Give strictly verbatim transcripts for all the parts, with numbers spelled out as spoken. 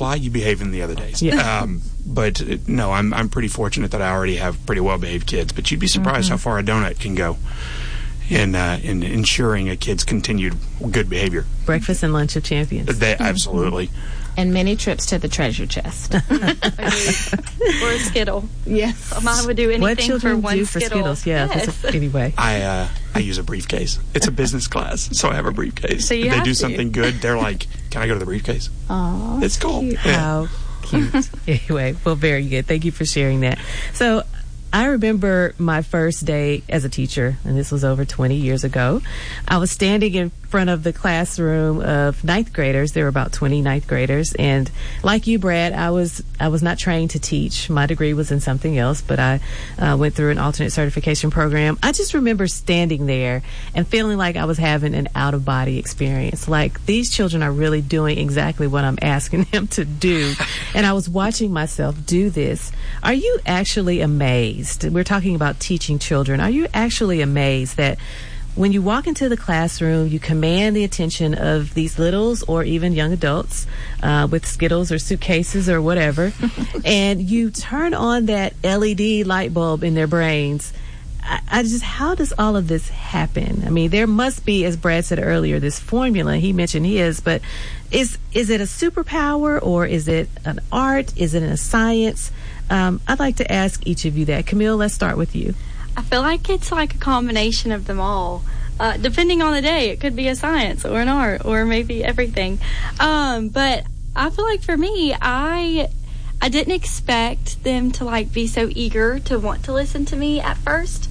fly, you behave in the other days. Yeah. Um, but uh, no, I'm I'm pretty fortunate that I already have pretty well behaved kids. But you'd be surprised mm-hmm. how far a donut can go in uh, in ensuring a kid's continued good behavior. Breakfast and lunch of champions. They, absolutely. And many trips to the treasure chest. Or a Skittle. Yes. Mine would do anything what children for one do for Skittle. Skittles. Yeah. Yes. A, anyway. I uh, I use a briefcase. It's a business class, so I have a briefcase. So you if they have do to. something good, they're like, "Can I go to the briefcase?" Aww. It's cool. Cute. Yeah. How cute. Anyway, well, very good. Thank you for sharing that. So, I remember my first day as a teacher, and this was over twenty years ago. I was standing in front of the classroom of ninth graders. There were about twenty ninth graders. And like you, Brad, I was I was not trained to teach. My degree was in something else, but I uh, went through an alternate certification program. I just remember standing there and feeling like I was having an out-of-body experience. Like, these children are really doing exactly what I'm asking them to do. And I was watching myself do this. Are you actually amazed? We're talking about teaching children. Are you actually amazed that when you walk into the classroom, you command the attention of these littles or even young adults uh, with Skittles or suitcases or whatever, and you turn on that L E D light bulb in their brains? I, I just, how does all of this happen? I mean, there must be, as Brad said earlier, this formula. He mentioned his, but is is it a superpower, or is it an art? Is it a science? Um, I'd like to ask each of you that. Camille, let's start with you. I feel like it's like a combination of them all. Uh, depending on the day, it could be a science or an art or maybe everything. Um, but I feel like for me, I I didn't expect them to like be so eager to want to listen to me at first.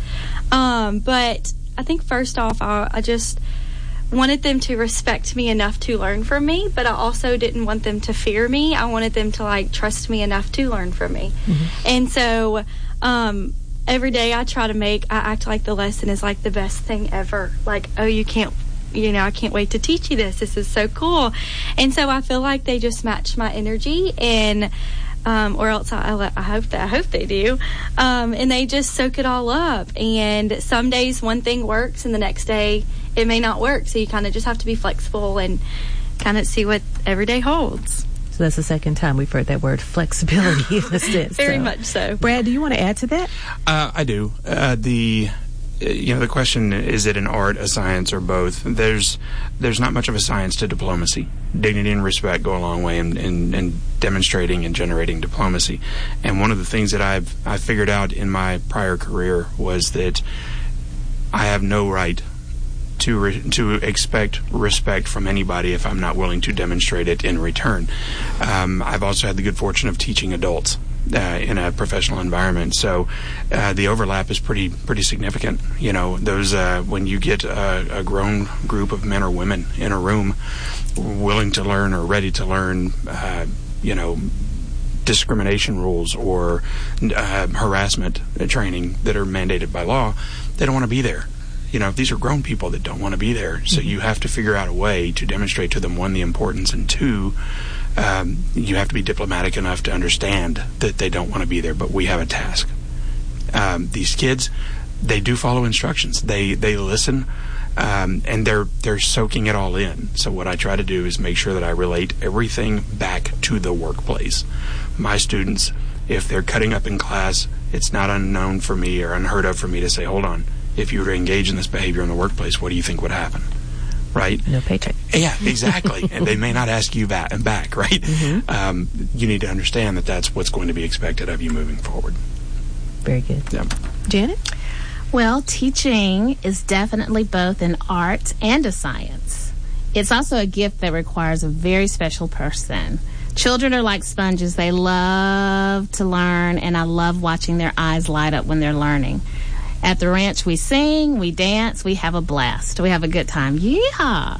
Um, but I think first off, I, I just wanted them to respect me enough to learn from me, but I also didn't want them to fear me. I wanted them to like trust me enough to learn from me. Mm-hmm. And so um, every day I try to make, I act like the lesson is like the best thing ever. Like, oh, you can't, you know, I can't wait to teach you this. This is so cool. And so I feel like they just match my energy, and Um, or else I, I hope that I hope they do, um, and they just soak it all up. And some days one thing works, and the next day it may not work. So you kind of just have to be flexible and kind of see what every day holds. So that's the second time we've heard that word, flexibility, in a sense. Very so. much so. Brad, do you want to add to that? Uh, I do. Uh, the you know the question, is it an art, a science, or both? There's there's not much of a science to diplomacy. Dignity and respect go a long way in, in, in demonstrating and generating diplomacy. And one of the things that I've I figured out in my prior career was that I have no right to re, to expect respect from anybody if I'm not willing to demonstrate it in return. Um, I've also had the good fortune of teaching adults Uh, in a professional environment, so uh, the overlap is pretty pretty significant. You know, those uh, when you get a, a grown group of men or women in a room, willing to learn or ready to learn, uh, you know, discrimination rules or uh, harassment training that are mandated by law, they don't want to be there. You know, these are grown people that don't want to be there. So you have to figure out a way to demonstrate to them, one, the importance, and two, Um, you have to be diplomatic enough to understand that they don't want to be there, but we have a task. Um, these kids, they do follow instructions. They they listen, um, and they're they're soaking it all in. So what I try to do is make sure that I relate everything back to the workplace. My students, if they're cutting up in class, it's not unknown for me or unheard of for me to say, hold on, if you were to engage in this behavior in the workplace, what do you think would happen? Right? No paycheck. Yeah, exactly. And they may not ask you back, and back, right? Mm-hmm. Um, you need to understand that that's what's going to be expected of you moving forward. Very good. Yeah. Janet? Well, teaching is definitely both an art and a science. It's also a gift that requires a very special person. Children are like sponges. They love to learn, and I love watching their eyes light up when they're learning. At the ranch, we sing, we dance, we have a blast. We have a good time. Yeehaw!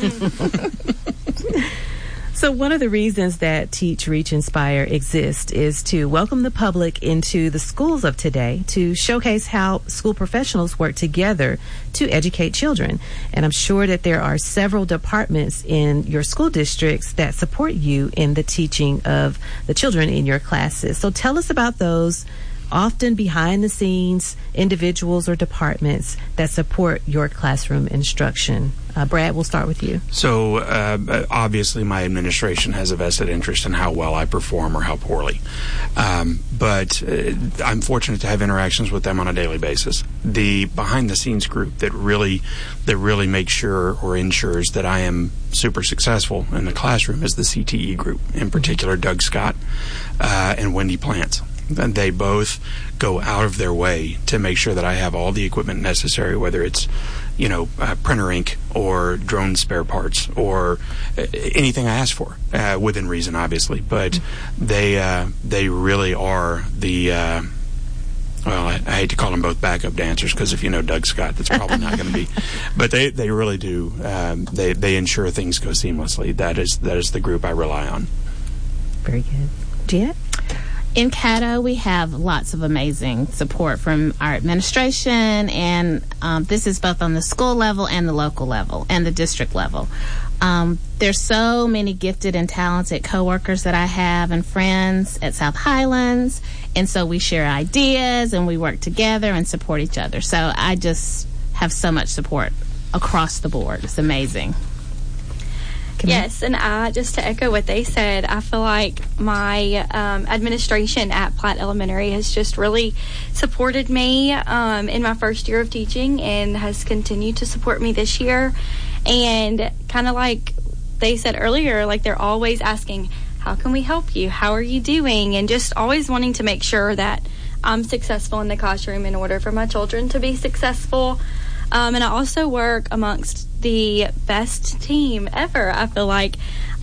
So one of the reasons that Teach, Reach, Inspire exists is to welcome the public into the schools of today, to showcase how school professionals work together to educate children. And I'm sure that there are several departments in your school districts that support you in the teaching of the children in your classes. So tell us about those. often behind the scenes individuals or departments that support your classroom instruction. Uh, Brad, we'll start with you. So, uh, obviously, my administration has a vested interest in how well I perform or how poorly. Um, but uh, I'm fortunate to have interactions with them on a daily basis. The behind-the-scenes group that really, that really makes sure or ensures that I am super successful in the classroom is the C T E group, in particular Doug Scott uh, and Wendy Plants. And they both go out of their way to make sure that I have all the equipment necessary, whether it's, you know, uh, printer ink or drone spare parts or uh, anything I ask for, uh, within reason, obviously. But mm-hmm. they uh, they really are the, uh, well, I, I hate to call them both backup dancers, because if you know Doug Scott, that's probably not going to be. But they, they really do. Um, they they ensure things go seamlessly. That is that is the group I rely on. Very good. Janet? In Caddo, we have lots of amazing support from our administration, and um, this is both on the school level and the local level and the district level. Um, there's so many gifted and talented coworkers that I have and friends at South Highlands, and so we share ideas and we work together and support each other. So I just have so much support across the board. It's amazing. Yes, and I, just to echo what they said, I feel like my um, administration at Platt Elementary has just really supported me um, in my first year of teaching and has continued to support me this year. And kind of like they said earlier, like they're always asking, how can we help you? How are you doing? And just always wanting to make sure that I'm successful in the classroom in order for my children to be successful. Um, and I also work amongst the best team ever, I feel like,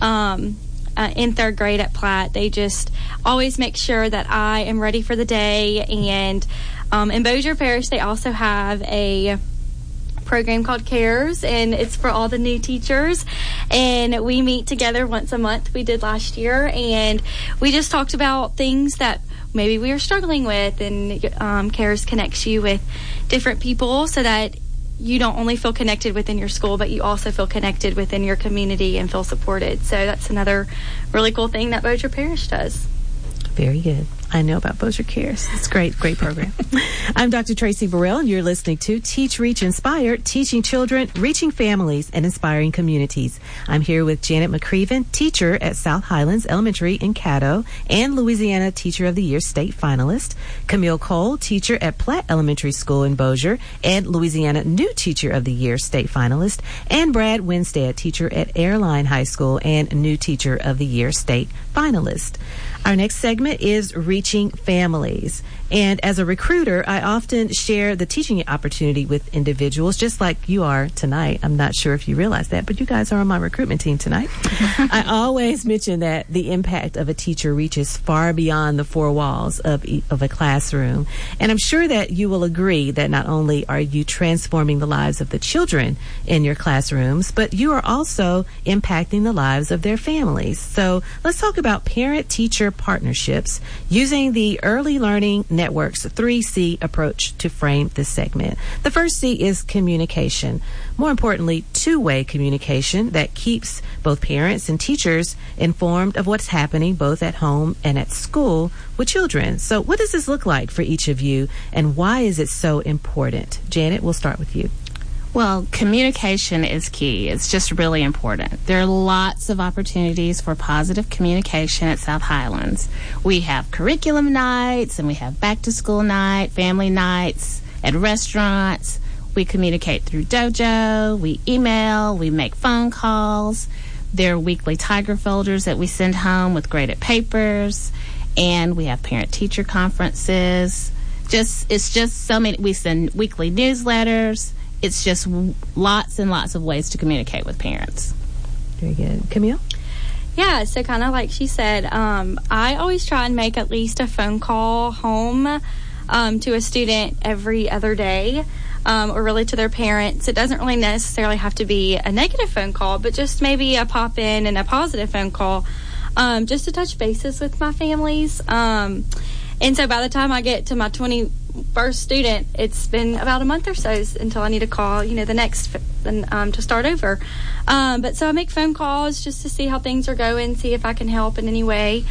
um, uh, in third grade at Platt. They just always make sure that I am ready for the day. And um, in Bossier Parish, they also have a program called CARES, and it's for all the new teachers. And we meet together once a month. We did last year, and we just talked about things that maybe we are struggling with. And um, CARES connects you with different people so that you don't only feel connected within your school, but you also feel connected within your community and feel supported. So that's another really cool thing that Bossier Parish does. Very good. I know about Bossier CARES. It's great, great program. I'm Doctor Tracy Burrell, and you're listening to Teach, Reach, Inspire, teaching children, reaching families, and inspiring communities. I'm here with Janet McCreven, teacher at South Highlands Elementary in Caddo and Louisiana Teacher of the Year state finalist, Camille Cole, teacher at Platt Elementary School in Bossier and Louisiana New Teacher of the Year state finalist, and Brad Winstead, teacher at Airline High School and New Teacher of the Year state finalist. Our next segment is Reaching Families. And as a recruiter, I often share the teaching opportunity with individuals, just like you are tonight. I'm not sure if you realize that, but you guys are on my recruitment team tonight. I always mention that the impact of a teacher reaches far beyond the four walls of, of a classroom. And I'm sure that you will agree that not only are you transforming the lives of the children in your classrooms, but you are also impacting the lives of their families. So let's talk about parent-teacher partnerships using the Early Learning Network's three C approach to frame this segment. The first C is communication. More importantly, two-way communication that keeps both parents and teachers informed of what's happening both at home and at school with children. So what does this look like for each of you, and why is it so important? Janet, we'll start with you. Well, communication is key. It's just really important. There are lots of opportunities for positive communication at South Highlands. We have curriculum nights, and we have back-to-school night, family nights, at restaurants. We communicate through Dojo. We email. We make phone calls. There are weekly Tiger folders that we send home with graded papers. And we have parent-teacher conferences. Just It's just so many. We send weekly newsletters. It's just lots and lots of ways to communicate with parents. Very good. Camille? Yeah, so kind of like she said, um, I always try and make at least a phone call home um, to a student every other day, um, or really to their parents. It doesn't really necessarily have to be a negative phone call, but just maybe a pop in and a positive phone call, um, just to touch bases with my families. Um, and so by the time I get to my twenty-first student, it's been about a month or so until I need to call, you know, the next um, to start over. Um, but so I make phone calls just to see how things are going, see if I can help in any way.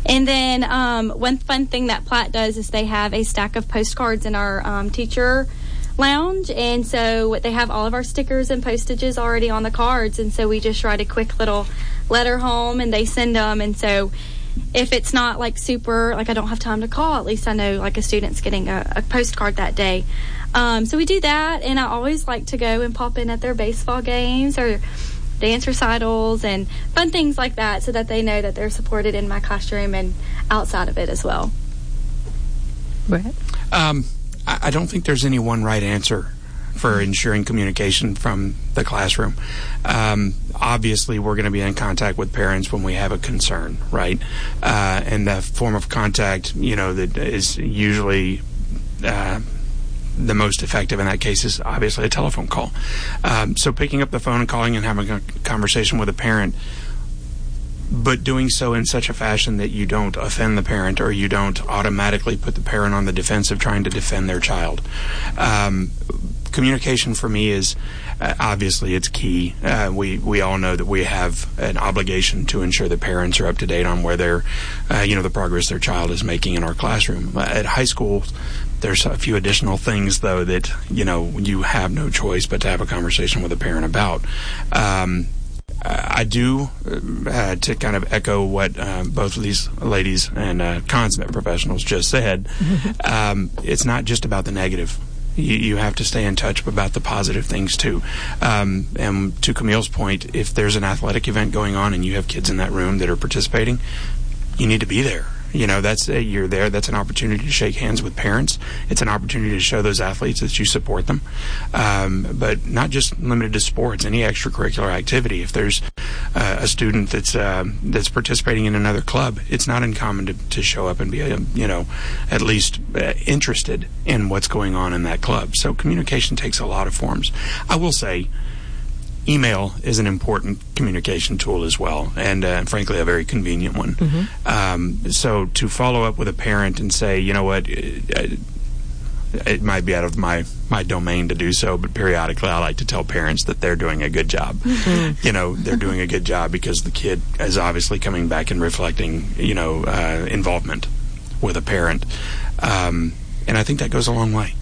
And then um, one fun thing that Platte does is they have a stack of postcards in our um, teacher lounge, and so they have all of our stickers and postages already on the cards, and so we just write a quick little letter home and they send them. And so if it's not like super, like I don't have time to call, at least I know like a student's getting a, a postcard that day. Um, so we do that, and I always like to go and pop in at their baseball games or dance recitals and fun things like that, so that they know that they're supported in my classroom and outside of it as well. Brad? Um, I, I don't think there's any one right answer for ensuring communication from the classroom. Um, obviously, we're going to be in contact with parents when we have a concern, right? Uh, and the form of contact, you know, that is usually uh, the most effective in that case is obviously a telephone call. Um, so picking up the phone and calling and having a conversation with a parent, but doing so in such a fashion that you don't offend the parent or you don't automatically put the parent on the defensive trying to defend their child. Um, communication for me is uh, obviously it's key. Uh, we we all know that we have an obligation to ensure that parents are up to date on where they're, uh, you know, the progress their child is making in our classroom. Uh, at high school, there's a few additional things, though, that, you know, you have no choice but to have a conversation with a parent about. Um, I do, uh, to kind of echo what uh, both of these ladies and uh, consummate professionals just said, um, it's not just about the negative. You, you have to stay in touch about the positive things, too. Um, and to Camille's point, if there's an athletic event going on and you have kids in that room that are participating, you need to be there. You know, that's a, you're there. That's an opportunity to shake hands with parents. It's an opportunity to show those athletes that you support them. Um, but not just limited to sports, any extracurricular activity. If there's uh, a student that's uh, that's participating in another club, it's not uncommon to, to show up and be, uh, you know, at least uh, interested in what's going on in that club. So communication takes a lot of forms. I will say, email is an important communication tool as well, and uh, frankly, a very convenient one. Mm-hmm. Um, so to follow up with a parent and say, you know what, it, it might be out of my, my domain to do so, but periodically I like to tell parents that they're doing a good job. Mm-hmm. You know, they're doing a good job because the kid is obviously coming back and reflecting, you know, uh, involvement with a parent. Um, and I think that goes a long way.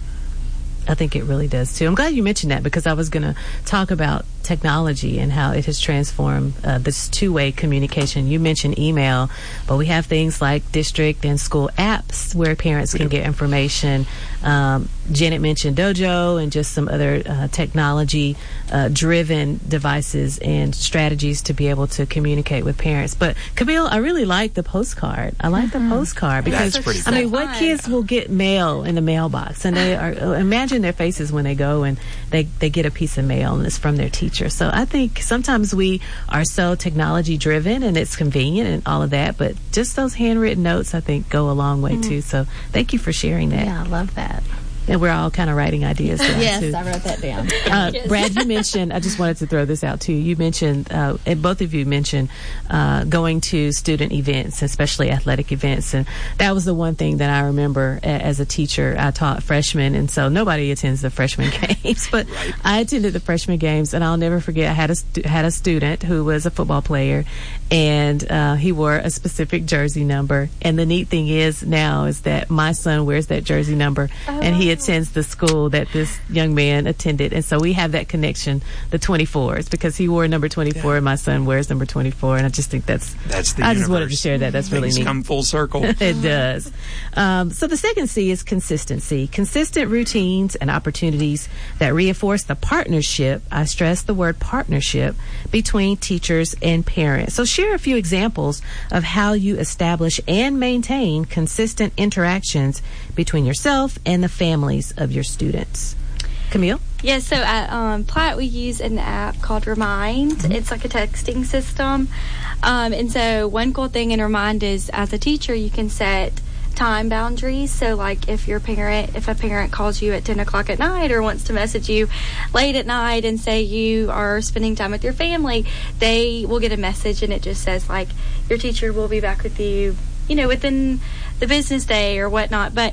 I think it really does, too. I'm glad you mentioned that, because I was going to talk about technology and how it has transformed uh, this two-way communication. You mentioned email, but we have things like district and school apps where parents can get information. Um, Janet mentioned Dojo and just some other uh, technology-driven uh, devices and strategies to be able to communicate with parents. But, Camille, I really like the postcard. I like mm-hmm. the postcard because, That's pretty I mean, cool. what kids will get mail in the mailbox? And they are, imagine their faces when they go and they, they get a piece of mail and it's from their teacher. So I think sometimes we are so technology driven and it's convenient and all of that, but just those handwritten notes, I think, go a long way mm-hmm. too. So thank you for sharing that. Yeah, I love that. And we're all kind of writing ideas down, yes, too. I wrote that down. Uh, Brad, you mentioned, I just wanted to throw this out, too. You mentioned, uh, and both of you mentioned uh, going to student events, especially athletic events. And that was the one thing that I remember a- as a teacher. I taught freshmen, and so nobody attends the freshman games. But right. I attended the freshman games, and I'll never forget, I had a, stu- had a student who was a football player, and uh, he wore a specific jersey number. And the neat thing is now is that my son wears that jersey number, oh. and he attends the school that this young man attended, and so we have that connection, the twenty-fours, because he wore number twenty-four, yeah. and my son wears number twenty-four, and I just think that's that's the I universe. Just wanted to share that. That's Things really neat. Come full circle. It does. Um, so the second C is consistency. Consistent routines and opportunities that reinforce the partnership. I stress the word partnership between teachers and parents. So share a few examples of how you establish and maintain consistent interactions between yourself and the families of your students. Camille? Yeah, so at um, Platte, we use an app called Remind. Mm-hmm. It's like a texting system. Um, and so one cool thing in Remind is, as a teacher, you can set time boundaries. So, like, if your parent, if a parent calls you at ten o'clock at night or wants to message you late at night and say you are spending time with your family, they will get a message, and it just says, like, your teacher will be back with you, you know, within the business day or whatnot. But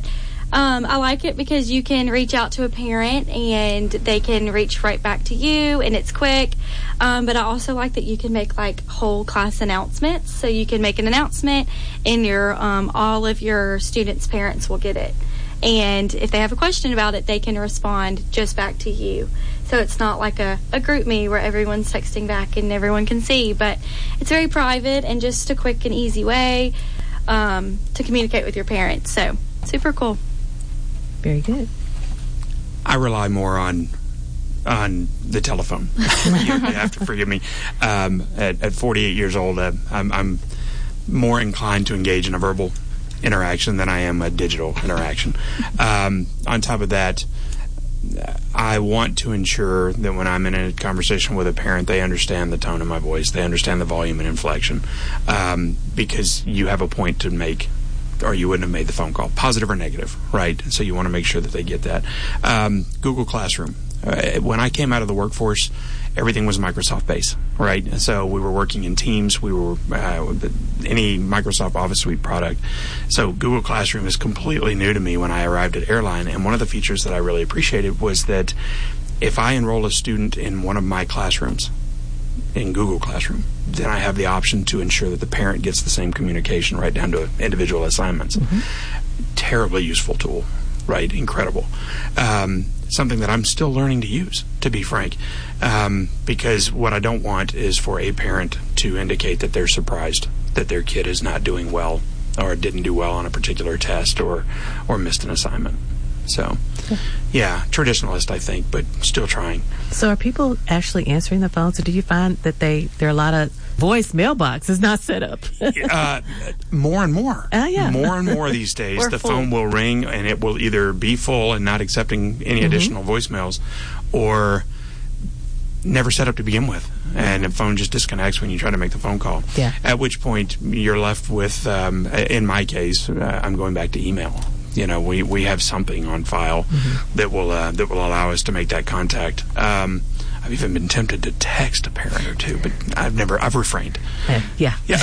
Um, I like it because you can reach out to a parent and they can reach right back to you, and it's quick. Um, but I also like that you can make like whole class announcements. So you can make an announcement, and your um, all of your students' parents will get it. And if they have a question about it, they can respond just back to you. So it's not like a, a group me where everyone's texting back and everyone can see, but it's very private and just a quick and easy way um, to communicate with your parents. So super cool. Very good. I rely more on on the telephone. You have to forgive me. Um, at, at forty-eight years old, uh, I'm, I'm more inclined to engage in a verbal interaction than I am a digital interaction. Um, on top of that, I want to ensure that when I'm in a conversation with a parent, they understand the tone of my voice, they understand the volume and inflection, um, because you have a point to make, or you wouldn't have made the phone call, positive or negative, right? So you want to make sure that they get that. Um, Google Classroom. Uh, when I came out of the workforce, everything was Microsoft-based, right? So we were working in Teams. We were uh, any Microsoft Office Suite product. So Google Classroom is completely new to me when I arrived at Airline. And one of the features that I really appreciated was that if I enroll a student in one of my classrooms, in Google Classroom, then I have the option to ensure that the parent gets the same communication right down to individual assignments. Mm-hmm. Terribly useful tool, right? Incredible. Um, something that I'm still learning to use, to be frank, um, because what I don't want is for a parent to indicate that they're surprised that their kid is not doing well or didn't do well on a particular test or, or missed an assignment. So, yeah, traditionalist, I think, but still trying. So are people actually answering the phones, or do you find that they there are a lot of voice mailbox is not set up? uh, more and more. Uh, yeah. More and more these days. Or the full. phone will ring, and it will either be full and not accepting any mm-hmm. additional voicemails, or never set up to begin with, and the phone just disconnects when you try to make the phone call. Yeah. At which point you're left with, um, in my case, uh, I'm going back to email. You know, we, we have something on file mm-hmm. that will uh, that will allow us to make that contact. Um, I've even been tempted to text a parent or two, but I've never I've refrained. Uh, yeah. Yeah.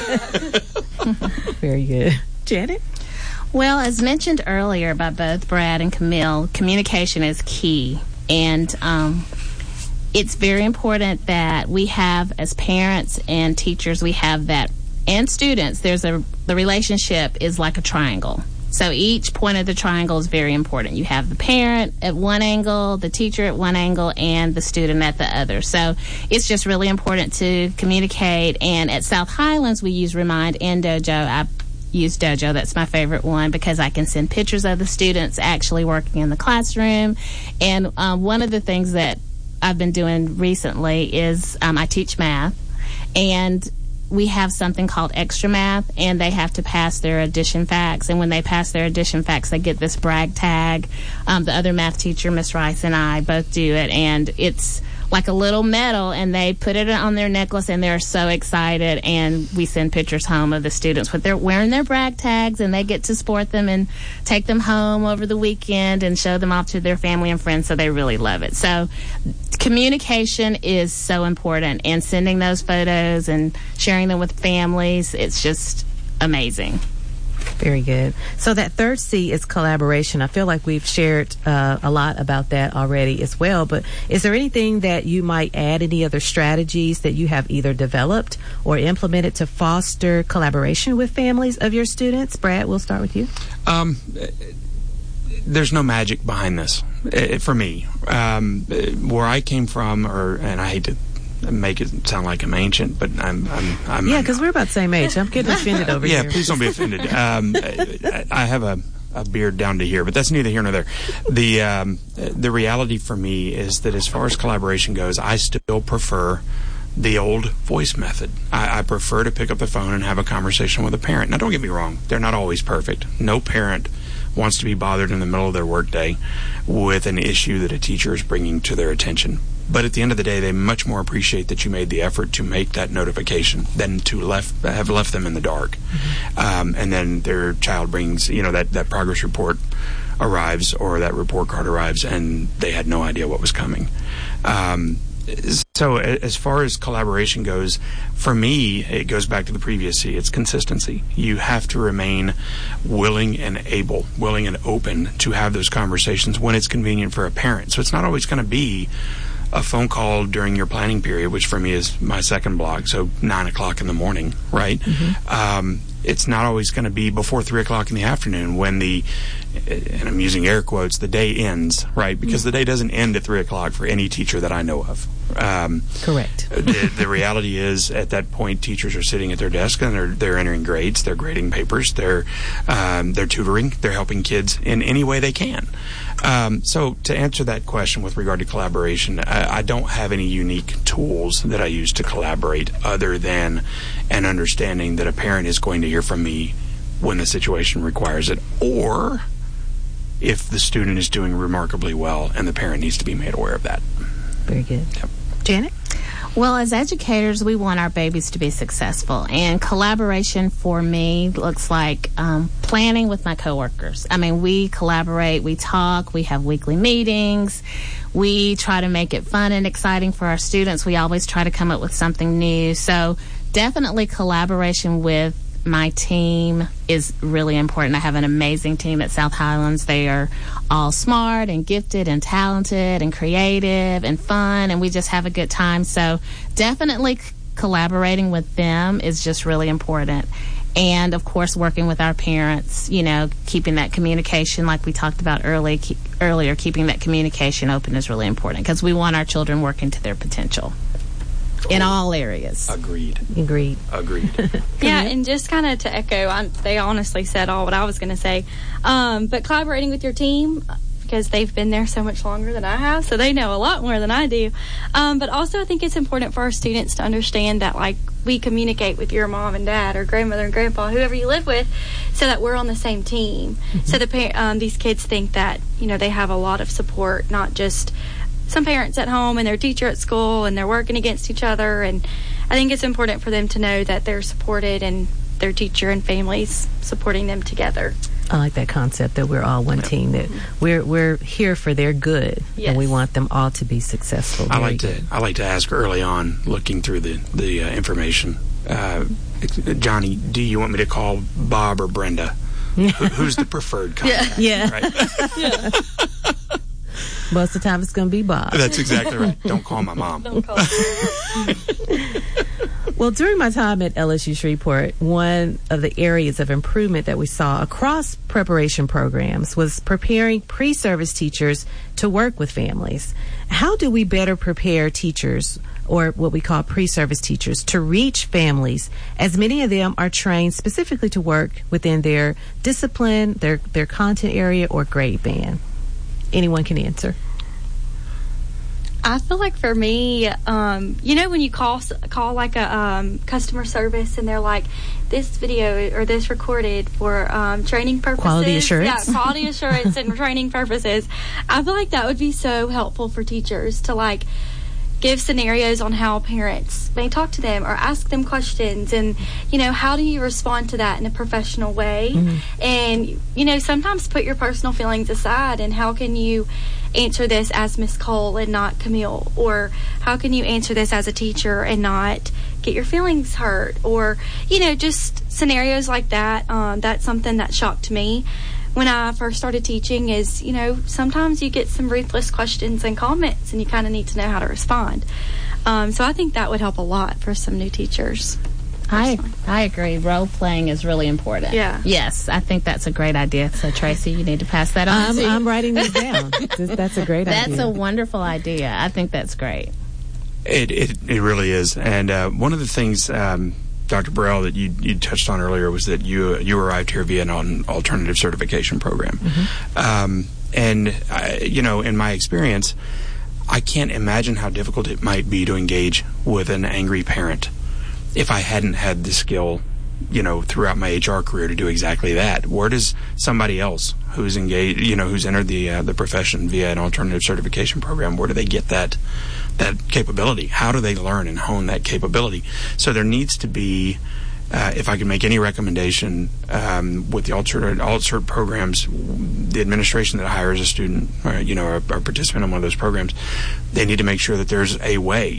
Very good. Janet? Well, as mentioned earlier by both Brad and Camille, communication is key, and um, it's very important that we have, as parents and teachers, we have that, and students. There's a the relationship is like a triangle. So each point of the triangle is very important. You have the parent at one angle, the teacher at one angle, and the student at the other. So it's just really important to communicate. And at South Highlands, we use Remind and Dojo. I use Dojo. That's my favorite one because I can send pictures of the students actually working in the classroom. And um, one of the things that I've been doing recently is um, I teach math, and we have something called Extra Math, and they have to pass their addition facts. And when they pass their addition facts, they get this brag tag. Um, the other math teacher, Miss Rice, and I both do it, and it's like a little medal, and they put it on their necklace, and they're so excited. And we send pictures home of the students with their wearing their brag tags, and they get to sport them and take them home over the weekend and show them off to their family and friends. So they really love it. So communication is so important, and sending those photos and sharing them with families, it's just amazing. Very good. So that third C is collaboration. I feel like we've shared uh, a lot about that already as well, but is there anything that you might add, any other strategies that you have either developed or implemented to foster collaboration with families of your students? Brad, we'll start with you. Um, there's no magic behind this uh, for me. Um, where I came from, or and I hate to make it sound like I'm ancient, but I'm I'm, I'm yeah, because we're about the same age. I'm getting offended over yeah, here. Yeah, please don't be offended. Um, I, I have a, a beard down to here, but that's neither here nor there. The um, the reality for me is that as far as collaboration goes, I still prefer the old voice method. I, I prefer to pick up the phone and have a conversation with a parent. Now, don't get me wrong; they're not always perfect. No parent wants to be bothered in the middle of their workday with an issue that a teacher is bringing to their attention. But at the end of the day, they much more appreciate that you made the effort to make that notification than to left have left them in the dark. Mm-hmm. Um, and then their child brings, you know, that, that progress report arrives, or that report card arrives, and they had no idea what was coming. Um, So as far as collaboration goes, for me, it goes back to the previous C. It's consistency. You have to remain willing and able, willing and open to have those conversations when it's convenient for a parent. So it's not always going to be a phone call during your planning period, which for me is my second block, so nine o'clock in the morning, right? Mm-hmm. Um, it's not always going to be before three o'clock in the afternoon when the, and I'm using air quotes, the day ends, right? Because the day doesn't end at three o'clock for any teacher that I know of. Um, Correct. the, the reality is, at that point, teachers are sitting at their desk and they're they're entering grades, they're grading papers, they're um, they're tutoring, they're helping kids in any way they can. Um, so to answer that question with regard to collaboration, I, I don't have any unique tools that I use to collaborate other than an understanding that a parent is going to hear from me when the situation requires it, or if the student is doing remarkably well and the parent needs to be made aware of that. Very good. Yep. Janet? Well, as educators, we want our babies to be successful, and collaboration for me looks like um, planning with my coworkers. I mean, we collaborate, we talk, we have weekly meetings, we try to make it fun and exciting for our students. We always try to come up with something new. So definitely collaboration with my team is really important. I have an amazing team at South Highlands. They are all smart and gifted and talented and creative and fun, and we just have a good time. So definitely c- collaborating with them is just really important. And, of course, working with our parents, you know, keeping that communication, like we talked about early, keep, earlier, keeping that communication open is really important because we want our children working to their potential. In all areas. Agreed. Agreed. Agreed. Yeah, and just kind of to echo, I, they honestly said all what I was going to say. Um, but collaborating with your team, because they've been there so much longer than I have, so they know a lot more than I do. Um, but also, I think it's important for our students to understand that, like, we communicate with your mom and dad or grandmother and grandpa, whoever you live with, so that we're on the same team. Mm-hmm. So the pa- um, these kids think that, you know, they have a lot of support, not just some parents at home and their teacher at school, and they're working against each other. And I think it's important for them to know that they're supported and their teacher and families supporting them together. I like that concept that we're all one team, that we're we're here for their good, yes. and we want them all to be successful. I Very like good. to I like to ask early on, looking through the the uh, information, uh, Johnny, do you want me to call Bob or Brenda? Who, who's the preferred contact? Yeah. Right? Yeah. Most of the time it's going to be Bob. That's exactly right. Don't call my mom. Don't call her. Well, during my time at L S U Shreveport, one of the areas of improvement that we saw across preparation programs was preparing pre-service teachers to work with families. How do we better prepare teachers, or what we call pre-service teachers, to reach families, as many of them are trained specifically to work within their discipline, their, their content area, or grade band? Anyone can answer. I feel like for me, um, you know, when you call call like a um, customer service and they're like, this video or this recorded for um, training purposes. Quality assurance. Yeah, quality assurance and training purposes. I feel like that would be so helpful for teachers to, like, give scenarios on how parents may talk to them or ask them questions, and, you know, how do you respond to that in a professional way? Mm-hmm. And, you know, sometimes put your personal feelings aside, and how can you answer this as Miss Cole and not Camille? Or how can you answer this as a teacher and not get your feelings hurt? Or, you know, just scenarios like that. Um, that's something that shocked me when I first started teaching, is, you know, sometimes you get some ruthless questions and comments, and you kind of need to know how to respond. Um, so I think that would help a lot for some new teachers. I I agree. Role playing is really important. Yeah. Yes, I think that's a great idea. So, Tracy, you need to pass that on. I'm, to I'm writing this down. That's a great that's idea. That's a wonderful idea. I think that's great. It it, it really is. And uh, one of the things, um, Doctor Burrell, that you you touched on earlier was that you you arrived here via an alternative certification program. Mm-hmm. Um, and, I, you know, in my experience, I can't imagine how difficult it might be to engage with an angry parent if I hadn't had the skill, you know, throughout my H R career to do exactly that. Where does somebody else who's engaged, you know, who's entered the uh, the profession via an alternative certification program, where do they get that that capability? How do they learn and hone that capability? So there needs to be, uh, if I can make any recommendation, um, with the alternate alt-cert programs, the administration that hires a student, or, you know, or a participant in one of those programs, they need to make sure that there's a way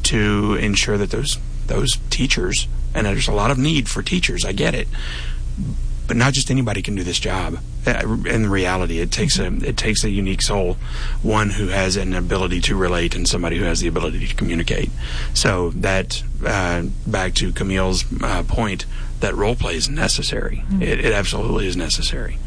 to ensure that those those teachers, and there's a lot of need for teachers, I get it, but not just anybody can do this job. In reality, it takes a it takes a unique soul, one who has an ability to relate and somebody who has the ability to communicate. So that, uh, back to Camille's uh, point, that role play is necessary. Mm-hmm. It, it absolutely is necessary.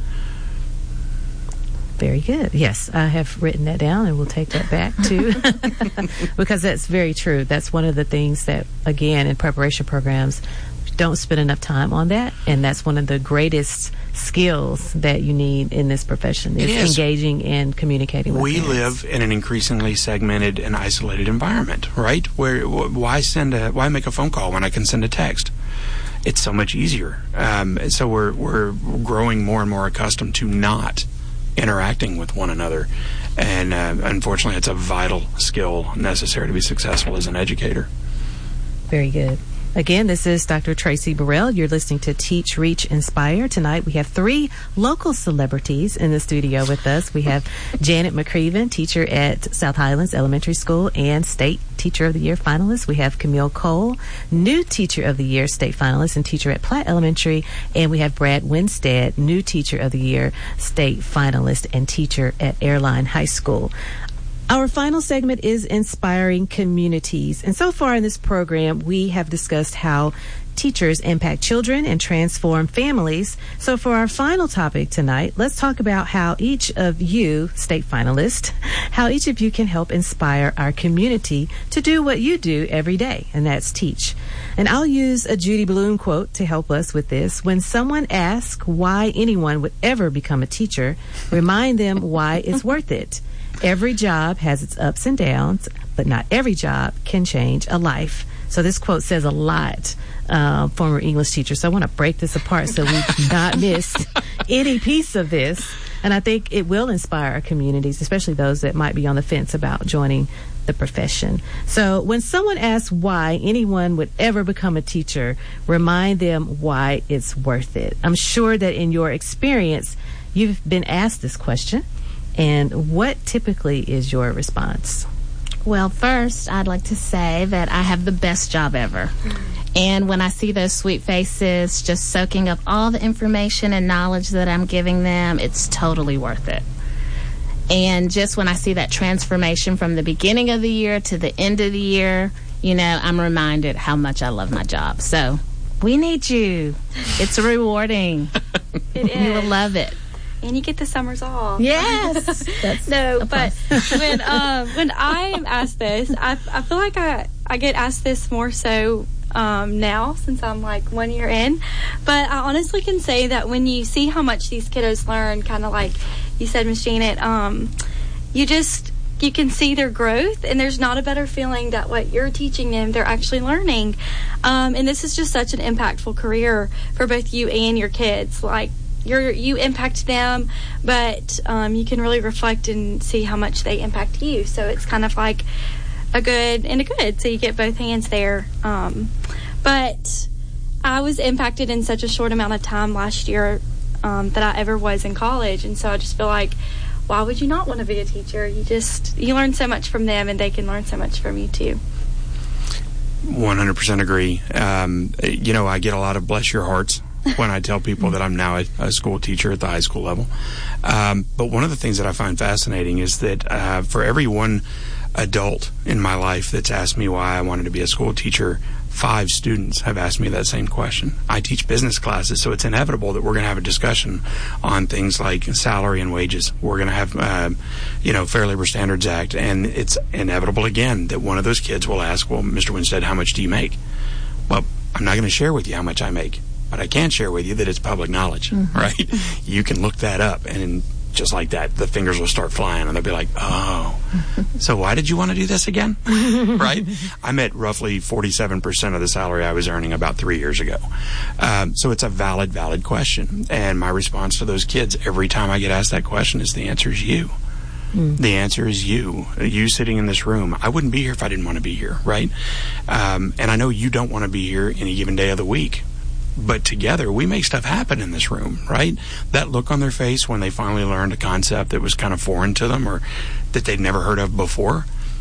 Very good. Yes, I have written that down, and we'll take that back too, because that's very true. That's one of the things that, again, in preparation programs, don't spend enough time on that, and that's one of the greatest skills that you need in this profession is, is. engaging and communicating with we parents. Live in an increasingly segmented and isolated environment, right? Where why send a why make a phone call when I can send a text? It's so much easier. Um, and so we're we're growing more and more accustomed to not interacting with one another, and uh, unfortunately, it's a vital skill necessary to be successful as an educator. Very good. Again, this is Doctor Tracy Burrell. You're listening to Teach, Reach, Inspire. Tonight we have three local celebrities in the studio with us. We have Janet McCreven, teacher at South Highlands Elementary School and State Teacher of the Year finalist. We have Camille Cole, new Teacher of the Year state finalist and teacher at Platt Elementary. And we have Brad Winstead, new Teacher of the Year state finalist and teacher at Airline High School. Our final segment is Inspiring Communities. And so far in this program, we have discussed how teachers impact children and transform families. So for our final topic tonight, let's talk about how each of you, state finalists, how each of you can help inspire our community to do what you do every day, and that's teach. And I'll use a Judy Blume quote to help us with this. When someone asks why anyone would ever become a teacher, remind them why it's worth it. Every job has its ups and downs, but not every job can change a life. So this quote says a lot, uh, former English teacher. So I want to break this apart so we do not miss any piece of this. And I think it will inspire our communities, especially those that might be on the fence about joining the profession. So when someone asks why anyone would ever become a teacher, remind them why it's worth it. I'm sure that in your experience, you've been asked this question. And what typically is your response? Well, first, I'd like to say that I have the best job ever. And when I see those sweet faces just soaking up all the information and knowledge that I'm giving them, it's totally worth it. And just when I see that transformation from the beginning of the year to the end of the year, you know, I'm reminded how much I love my job. So we need you. It's rewarding. It is. You will love it. And you get the summers off. Yes. That's no, but when um, when I am asked this, I, I feel like I, I get asked this more so um, now since I'm like one year in. But I honestly can say that when you see how much these kiddos learn, kind of like you said, Miss Janet, um, you just you can see their growth, and there's not a better feeling that what you're teaching them, they're actually learning. Um, and this is just such an impactful career for both you and your kids. Like, You're, you impact them, but um, you can really reflect and see how much they impact you. So it's kind of like a good and a good. So you get both hands there. Um, but I was impacted in such a short amount of time last year um, that I ever was in college. And so I just feel like, why would you not want to be a teacher? You just, you learn so much from them, and they can learn so much from you too. one hundred percent agree. Um, you know, I get a lot of bless your hearts when I tell people that I'm now a, a school teacher at the high school level. Um, but one of the things that I find fascinating is that uh, for every one adult in my life that's asked me why I wanted to be a school teacher, five students have asked me that same question. I teach business classes, so it's inevitable that we're going to have a discussion on things like salary and wages. We're going to have, uh, you know, Fair Labor Standards Act, and it's inevitable again that one of those kids will ask, well, Mister Winstead, how much do you make? Well, I'm not going to share with you how much I make. But I can share with you that it's public knowledge, mm-hmm. right? You can look that up, and just like that, the fingers will start flying, and they'll be like, oh, so why did you want to do this again? Right? I'm at roughly forty-seven percent of the salary I was earning about three years ago. Um, so it's a valid, valid question. And my response to those kids every time I get asked that question is the answer is you. Mm. The answer is you. You sitting in this room. I wouldn't be here if I didn't want to be here, right? Um, and I know you don't want to be here any given day of the week. But together, we make stuff happen in this room, right? That look on their face when they finally learned a concept that was kind of foreign to them or that they'd never heard of before,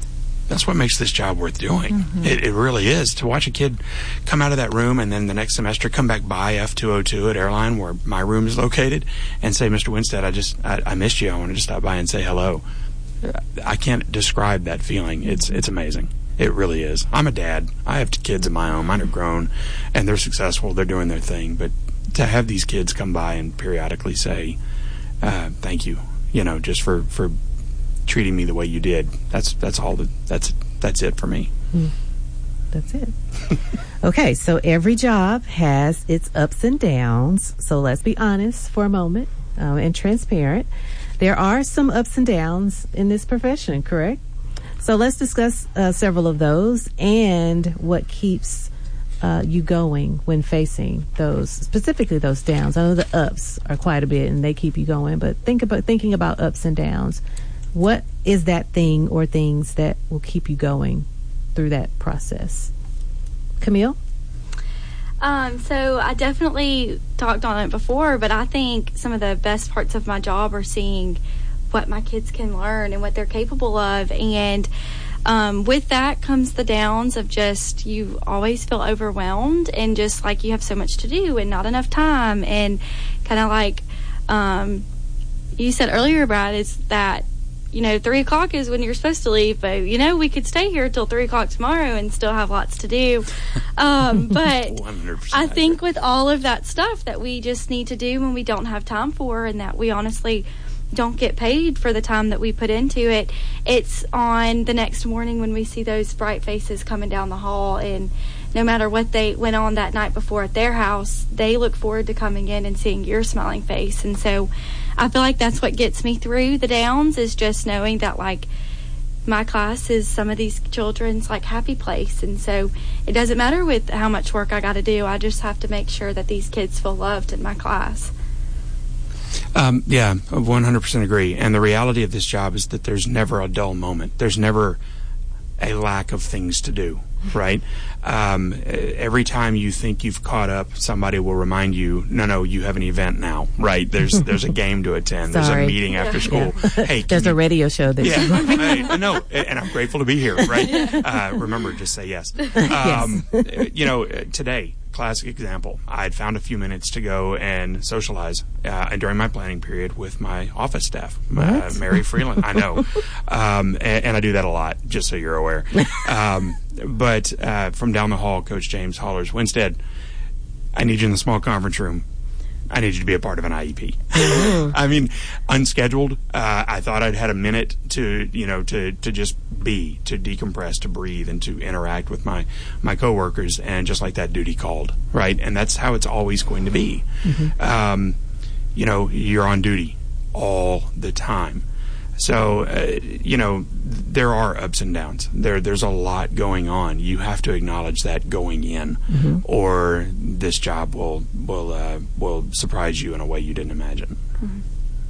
that's what makes this job worth doing. Mm-hmm. It, it really is. To watch a kid come out of that room and then the next semester come back by F two oh two at Airline, where my room is located, and say, Mister Winstead, I just I, I missed you. I wanted to stop by and say hello. I can't describe that feeling. It's it's amazing. It really is. I'm a dad. I have kids of my own. Mine are grown, and they're successful. They're doing their thing. But to have these kids come by and periodically say, uh, "Thank you," you know, just for, for treating me the way you did. That's that's all. The, that's that's it for me. Mm. That's it. Okay, so every job has its ups and downs. So let's be honest for a moment um, and transparent. There are some ups and downs in this profession, correct? So let's discuss uh, several of those and what keeps uh, you going when facing those, specifically those downs. I know the ups are quite a bit and they keep you going, but think about thinking about ups and downs. What is that thing or things that will keep you going through that process? Camille? Um, so I definitely talked on it before, but I think some of the best parts of my job are seeing what my kids can learn and what they're capable of. And um, with that comes the downs of just you always feel overwhelmed and just like you have so much to do and not enough time. And kind of like um, you said earlier, Brad, is that you know, three o'clock is when you're supposed to leave, but, you know, we could stay here till three o'clock tomorrow and still have lots to do. Um, but one hundred percent I think with all of that stuff that we just need to do when we don't have time for and that we honestly don't get paid for the time that we put into it, it's on the next morning when we see those bright faces coming down the hall, and no matter what they went on that night before at their house, they look forward to coming in and seeing your smiling face. And so I feel like that's what gets me through the downs, is just knowing that, like, my class is some of these children's, like, happy place. And so it doesn't matter with how much work I got to do. I just have to make sure that these kids feel loved in my class. Um, yeah, I one hundred percent agree. And the reality of this job is that there's never a dull moment. There's never a lack of things to do, right? Um, every time you think you've caught up, somebody will remind you, no, no, you have an event now, right? There's there's a game to attend. There's a meeting after school. Yeah. Hey, there's you, a radio show that yeah, you I know, and I'm grateful to be here, right? Uh, remember, just say yes. Um, yes. You know, today, classic example, I had found a few minutes to go and socialize uh, during my planning period with my office staff, uh, Mary Freeland. I know, um, and, and I do that a lot, just so you're aware. Um, but uh, from down the hall, Coach James hollers, Winstead, I need you in the small conference room. I need you to be a part of an I E P. I mean, unscheduled. Uh, I thought I'd had a minute to, you know, to, to just be, to decompress, to breathe, and to interact with my, my coworkers. And just like that, duty called, right? And that's how it's always going to be. Mm-hmm. Um, you know, you're on duty all the time. So, uh, you know, there are ups and downs. There, there's a lot going on. You have to acknowledge that going in, mm-hmm. or this job will will uh, will surprise you in a way you didn't imagine. Mm-hmm.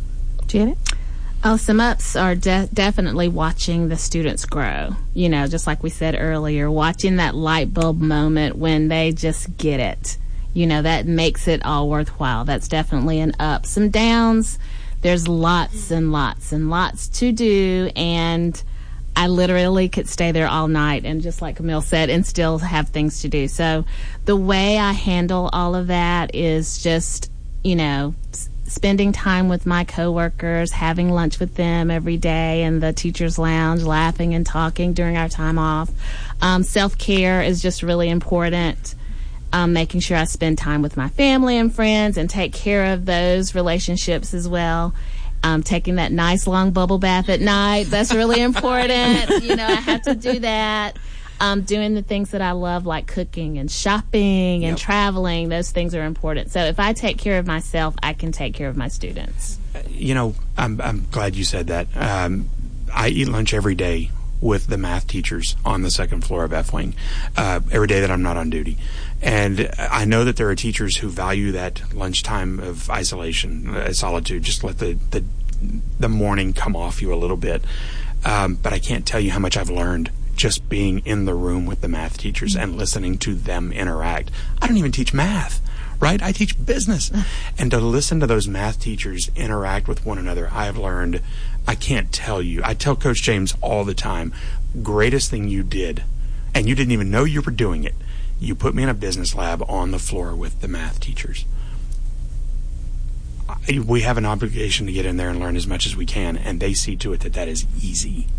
Janet? Oh, some ups are de- definitely watching the students grow. You know, just like we said earlier, watching that light bulb moment when they just get it. You know, that makes it all worthwhile. That's definitely an up. Some downs. There's lots and lots and lots to do, and I literally could stay there all night and, just like Camille said, and still have things to do. So the way I handle all of that is just, you know, s- spending time with my coworkers, having lunch with them every day in the teacher's lounge, laughing and talking during our time off. Um, self-care is just really important. Um, making sure I spend time with my family and friends and take care of those relationships as well. Um, taking that nice long bubble bath at night, that's really important. You know, I have to do that. Um, doing the things that I love, like cooking and shopping and yep. traveling, those things are important. So if I take care of myself, I can take care of my students. You know, I'm, I'm glad you said that. Um, I eat lunch every day with the math teachers on the second floor of F-Wing, uh, every day that I'm not on duty. And I know that there are teachers who value that lunchtime of isolation, uh, solitude, just let the, the the morning come off you a little bit. Um, but I can't tell you how much I've learned just being in the room with the math teachers and listening to them interact. I don't even teach math, right? I teach business. And to listen to those math teachers interact with one another, I have learned, I can't tell you. I tell Coach James all the time, greatest thing you did, and you didn't even know you were doing it, you put me in a business lab on the floor with the math teachers. I, we have an obligation to get in there and learn as much as we can, and they see to it that that is easy.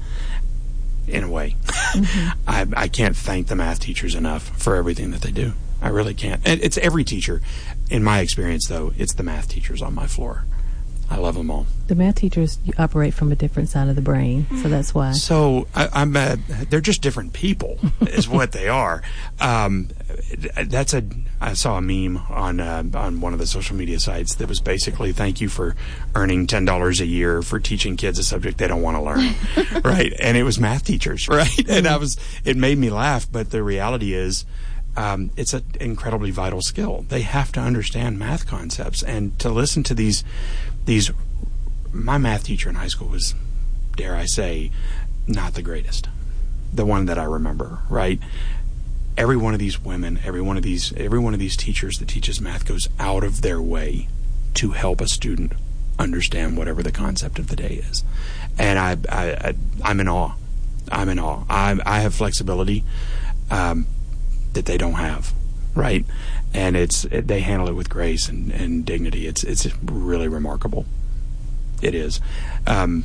In a way. Mm-hmm. I, I can't thank the math teachers enough for everything that they do. I really can't. And it's every teacher. In my experience, though, it's the math teachers on my floor. I love them all. The math teachers operate from a different side of the brain, so that's why. So I, I'm. Uh, they're just different people, is what they are. Um, that's a. I saw a meme on uh, on one of the social media sites that was basically, "Thank you for earning ten dollars a year for teaching kids a subject they don't want to learn," right? And it was math teachers, right? Mm-hmm. And I was. It made me laugh, but the reality is, um, it's an incredibly vital skill. They have to understand math concepts, and to listen to these. These, my math teacher in high school was, dare I say, not the greatest. The one that I remember, right? Every one of these women, every one of these, every one of these teachers that teaches math goes out of their way to help a student understand whatever the concept of the day is. And I, I, I I'm in awe. I'm in awe. I, I have flexibility um, that they don't have, right? And it's it, they handle it with grace and, and dignity. It's it's really remarkable. It is. Um,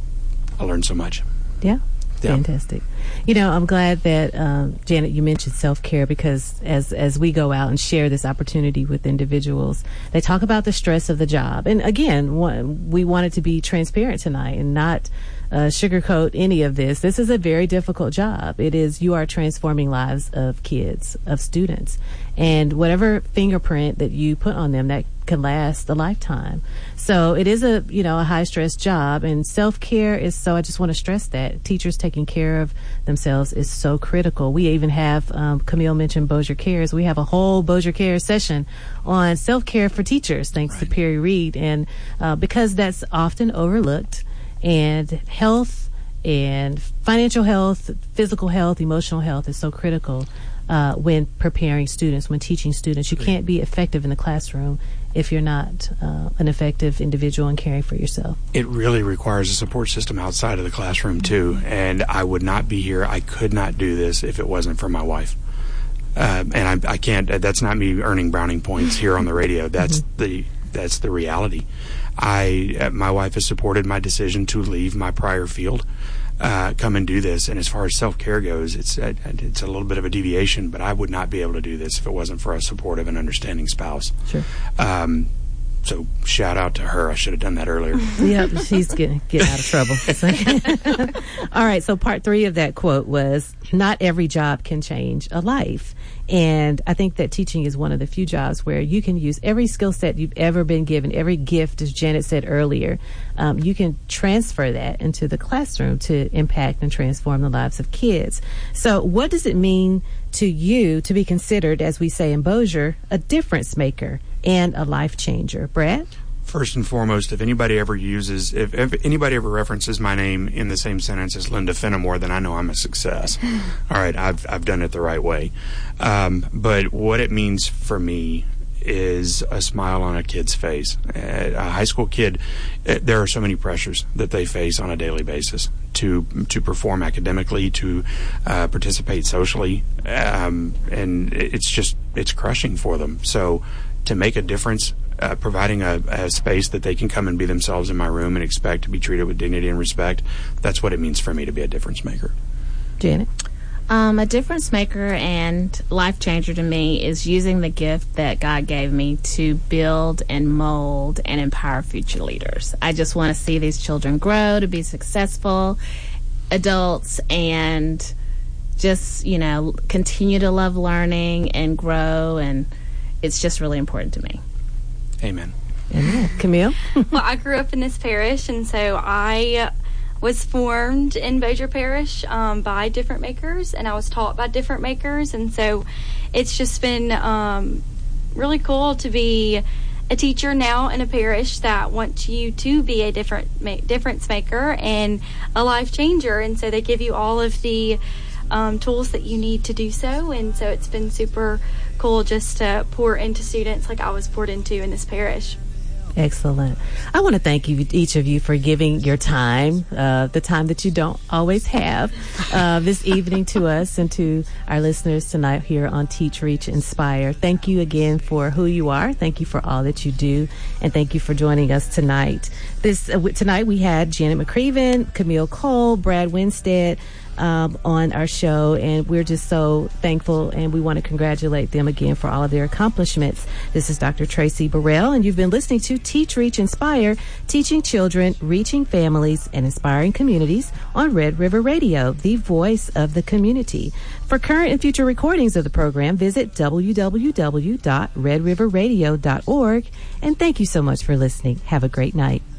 I learned so much. Yeah. Yeah. Fantastic. You know, I'm glad that, um, Janet, you mentioned self-care, because as as we go out and share this opportunity with individuals, they talk about the stress of the job. And again, one, we wanted to be transparent tonight and not uh, sugarcoat any of this. This is a very difficult job. It is, you are transforming lives of kids, of students. And whatever fingerprint that you put on them, that can last a lifetime. So it is a, you know, a high stress job, and self-care is, so I just want to stress that teachers taking care of themselves is so critical. We even have, um, Camille mentioned Bossier Cares. We have a whole Bossier Cares session on self-care for teachers, thanks right. to Perry Reed. And, uh, because that's often overlooked, and health and financial health, physical health, emotional health is so critical. Uh, when preparing students, when teaching students, you can't be effective in the classroom if you're not uh, an effective individual in caring for yourself. It really requires a support system outside of the classroom too, and I would not be here, I could not do this if it wasn't for my wife. Uh, and I, I can't, that's not me earning browning points here on the radio. That's mm-hmm. the that's the reality. I uh, my wife has supported my decision to leave my prior field. Uh, come and do this. And as far as self-care goes, it's uh, it's a little bit of a deviation, but I would not be able to do this if it wasn't for a supportive and understanding spouse. Sure. Um, so shout out to her. I should have done that earlier. Yep, she's getting getting out of trouble. All right, so part three of that quote was, not every job can change a life. And I think that teaching is one of the few jobs where you can use every skill set you've ever been given, every gift, as Janet said earlier. Um, you can transfer that into the classroom to impact and transform the lives of kids. So what does it mean to you to be considered, as we say in Bossier, a difference maker and a life changer? Brad? First and foremost, if anybody ever uses, if, if anybody ever references my name in the same sentence as Linda Fenimore, then I know I'm a success. All right, I've I've done it the right way. Um, but what it means for me is a smile on a kid's face. A high school kid, there are so many pressures that they face on a daily basis to to perform academically, to uh, participate socially, um, and it's just it's crushing for them. So to make a difference, uh, providing a, a space that they can come and be themselves in my room and expect to be treated with dignity and respect, that's what it means for me to be a difference maker. Janet? Um, a difference maker and life changer to me is using the gift that God gave me to build and mold and empower future leaders. I just want to see these children grow to be successful adults and just, you know, continue to love learning and grow, and it's just really important to me. Amen. Amen. Camille? Well, I grew up in this parish, and so I was formed in Bossier Parish um, by different makers, and I was taught by different makers, and so it's just been um, really cool to be a teacher now in a parish that wants you to be a different ma- difference maker and a life changer, and so they give you all of the um, tools that you need to do so. And so it's been super cool just to pour into students like I was poured into in this parish. Excellent. I want to thank you, each of you, for giving your time, uh, the time that you don't always have, uh, this evening to us and to our listeners tonight here on Teach, Reach, Inspire. Thank you again for who you are. Thank you for all that you do. And thank you for joining us tonight. This uh, tonight we had Janet McCraven, Camille Cole, Brad Winstead, Um, on our show, and we're just so thankful, and we want to congratulate them again for all of their accomplishments. This is Doctor Tracy Burrell, and you've been listening to Teach, Reach, Inspire, teaching children, reaching families, and inspiring communities on Red River Radio, the voice of the community. For current and future recordings of the program, visit w w w dot red river radio dot org, and thank you so much for listening. Have a great night.